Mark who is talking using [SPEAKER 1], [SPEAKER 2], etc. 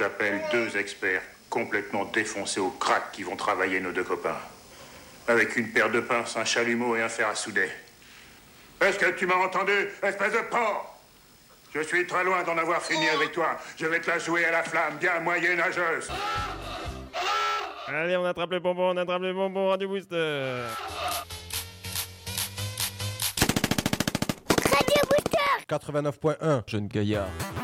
[SPEAKER 1] j'appelle 2 experts complètement défoncés au crack qui vont travailler nos 2 copains. Avec une paire de pinces, un chalumeau et un fer à souder. Est-ce que tu m'as entendu, espèce de porc? Je suis très loin d'en avoir fini avec toi. Je vais te la jouer à la flamme, bien moyenâgeuse.
[SPEAKER 2] Allez, on attrape le bonbon, Radio Booster.
[SPEAKER 3] Radio Booster
[SPEAKER 4] 89.1,
[SPEAKER 2] Jeune Gaillard.